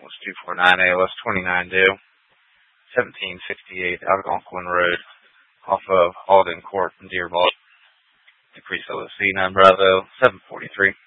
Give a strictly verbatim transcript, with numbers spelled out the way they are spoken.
was two four nine A L S twenty-nine due, seventeen sixty-eight Algonquin Road, off of Alden Court in Dearborn. Decrease O C nine Bravo, seven forty-three.